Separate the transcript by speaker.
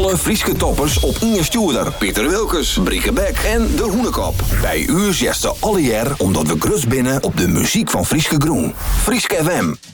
Speaker 1: Alle Frieske toppers op Inge Stuurder, Pieter Wilkes, Brieke Beck en De Hoenekop. Bij u ziesten alle jaar omdat we grus binnen op de muziek van Frieske Groen. Frieske FM.